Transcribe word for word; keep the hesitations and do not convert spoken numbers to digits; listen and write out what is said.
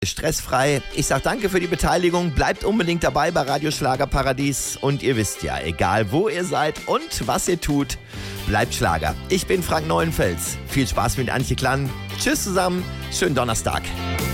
stressfrei. Ich sag danke für die Beteiligung. Bleibt unbedingt dabei bei Radio Schlagerparadies. Und ihr wisst ja, egal wo ihr seid und was ihr tut, bleibt Schlager. Ich bin Frank Neuenfels. Viel Spaß mit Antje Klann. Tschüss zusammen. Schönen Donnerstag.